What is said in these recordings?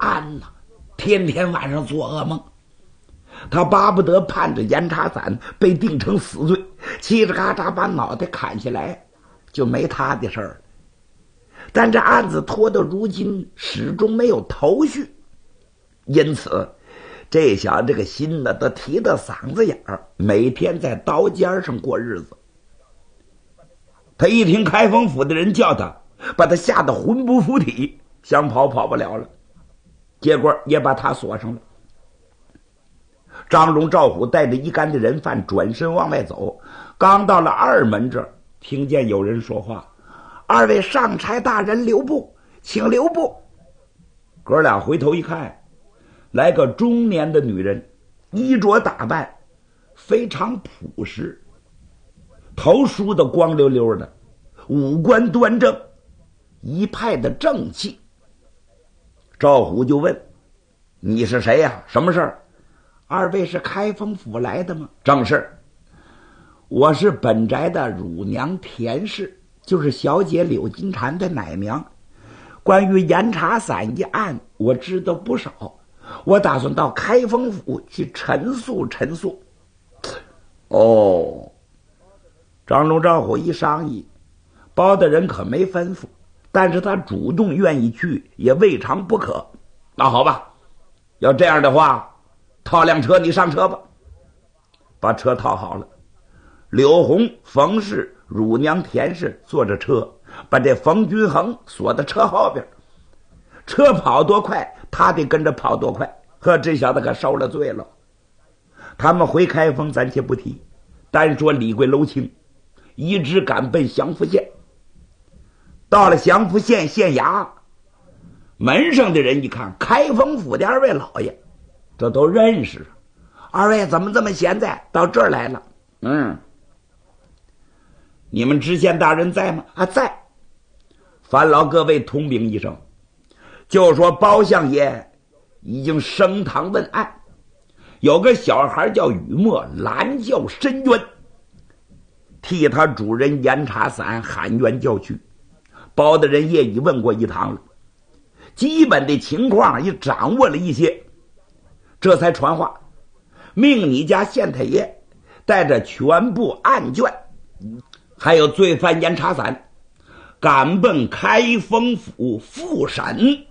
安呐，天天晚上做噩梦。他巴不得盼着严查散被定成死罪，嘁哩嘎喳把脑袋砍下来，就没他的事儿。但这案子拖到如今始终没有头绪，因此这小这个心呢都提到嗓子眼儿，每天在刀尖上过日子。他一听开封府的人叫他，把他吓得魂不附体，想跑跑不了了，结果也把他锁上了。张荣、赵虎带着一干的人犯转身往外走，刚到了二门这儿，听见有人说话：“二位上差大人留步，请留步。”哥俩回头一看，来个中年的女人，衣着打扮非常朴实，头梳得光溜溜的，五官端正，一派的正气。赵虎就问：“你是谁呀？什么事儿？”“二位是开封府来的吗？”“正是。我是本宅的乳娘田氏，就是小姐柳金蝉的奶娘。关于严查散一案，我知道不少，我打算到开封府去陈述陈述。”“哦。”张龙赵虎一商议，包大人可没吩咐，但是他主动愿意去，也未尝不可。那好吧，要这样的话，套辆车，你上车吧。把车套好了，柳红、冯氏、乳娘田氏坐着车，把这冯君衡锁在车后边。车跑多快，他得跟着跑多快。呵，这小子可受了罪了。他们回开封暂且不提，单说李贵、娄清，一直赶奔祥符县。到了祥符县县衙，门上的人一看，开封府的二位老爷，这都认识。二位怎么这么闲在到这儿来了？你们知县大人在吗？在。烦劳各位通禀一声，就说包相爷已经升堂问案，有个小孩叫雨墨，拦轿申冤，替他主人严查散喊冤叫屈。包大人也已问过一堂了，基本的情况也掌握了一些，这才传话，命你家县太爷带着全部案卷，还有罪犯严查散，赶奔开封府复审。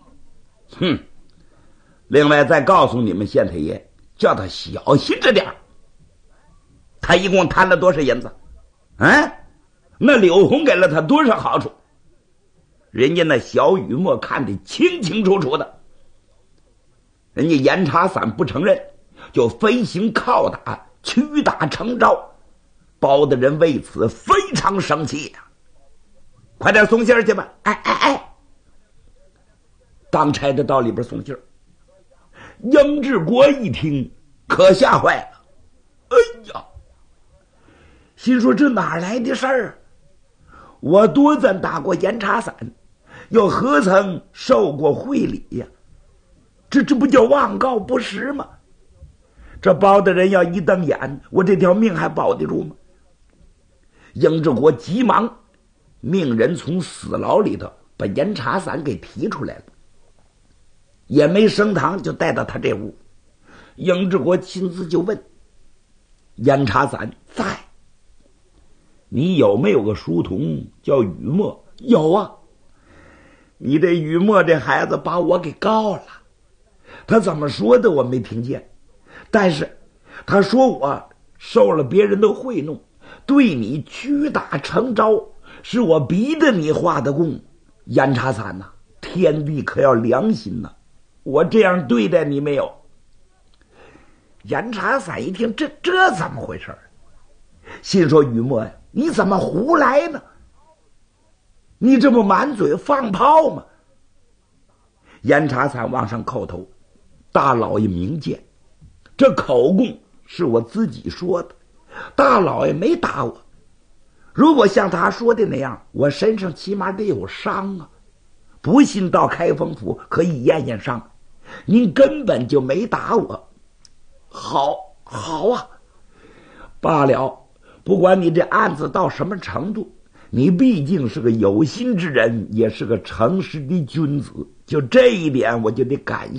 另外再告诉你们县太爷，叫他小心着点。他一共贪了多少银子？那柳红给了他多少好处？人家那小雨墨看得清清楚楚的。人家严查散不承认，就飞行拷打，屈打成招。包大人为此非常生气呀！快点送信儿去吧！当差的到里边送信儿。英治国一听，可吓坏了。哎呀，心说这哪来的事儿啊？我多咱打过严查散，又何曾受过贿礼呀？这不叫妄告不实吗？这包大人要一瞪眼，我这条命还保得住吗？英治国急忙命人从死牢里头把严查散给提出来了，也没升堂，就带到他这屋。英治国亲自就问严查散在，你有没有个书童叫雨墨？有啊。你这雨墨这孩子把我给告了，他怎么说的我没听见，但是他说我受了别人的贿赂，对你屈打成招，是我逼得你画的供。严查散呐，天地可要良心呐，我这样对待你没有？严查散一听，这怎么回事？心说雨墨呀，你怎么胡来呢？你这不满嘴放炮吗？严查散往上叩头，大老爷明鉴，这口供是我自己说的，大老爷没打我。如果像他说的那样，我身上起码得有伤啊，不信到开封府可以验验伤。您根本就没打我。好啊，罢了，不管你这案子到什么程度，你毕竟是个有心之人，也是个诚实的君子，就这一点我就得感